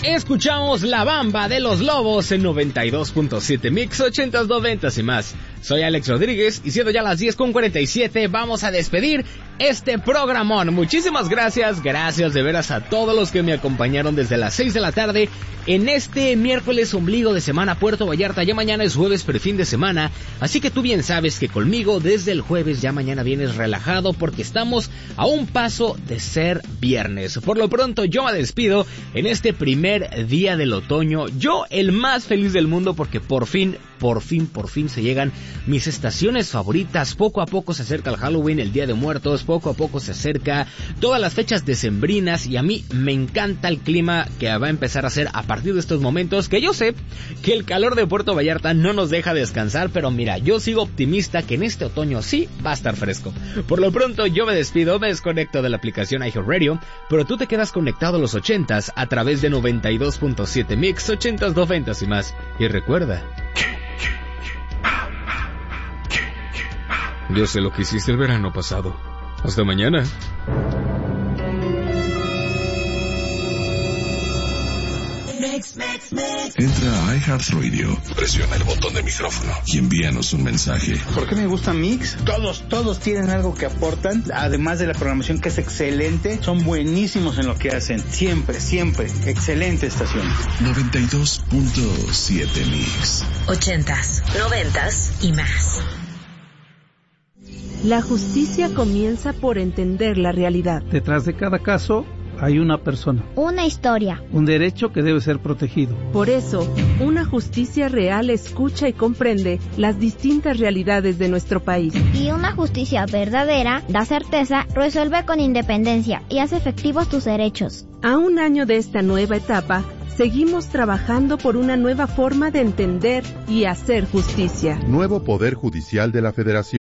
Escuchamos La Bamba de los Lobos en 92.7 Mix 80s, 90s y más. Soy Alex Rodríguez y siendo ya las 10:47 vamos a despedir este programón. Muchísimas gracias de veras a todos los que me acompañaron desde las 6 de la tarde en este miércoles ombligo de semana Puerto Vallarta. Ya mañana es jueves fin de semana, así que tú bien sabes que conmigo desde el jueves ya mañana vienes relajado porque estamos a un paso de ser viernes. Por lo pronto yo me despido en este primer día del otoño, yo el más feliz del mundo porque por fin se llegan mis estaciones favoritas. Poco a poco se acerca el Halloween, el Día de Muertos, poco a poco se acerca todas las fechas decembrinas y a mí me encanta el clima que va a empezar a hacer a partir de estos momentos, que yo sé que el calor de Puerto Vallarta no nos deja descansar, pero mira, yo sigo optimista que en este otoño sí va a estar fresco. Por lo pronto yo me despido, me desconecto de la aplicación iHeartRadio, pero tú te quedas conectado a los 80s a través de 92.7 Mix 80s, 90s y más. Y recuerda, yo sé lo que hiciste el verano pasado. Hasta mañana. Entra a iHeartRadio, presiona el botón de micrófono y envíanos un mensaje. ¿Por qué me gusta Mix? Todos tienen algo que aportan, además de la programación que es excelente, son buenísimos en lo que hacen. Siempre, excelente estación. 92.7 Mix. 80s, 90s y más. La justicia comienza por entender la realidad. Detrás de cada caso hay una persona. Una historia. Un derecho que debe ser protegido. Por eso, una justicia real escucha y comprende las distintas realidades de nuestro país. Y una justicia verdadera da certeza, resuelve con independencia y hace efectivos tus derechos. A un año de esta nueva etapa, seguimos trabajando por una nueva forma de entender y hacer justicia. Nuevo Poder Judicial de la Federación.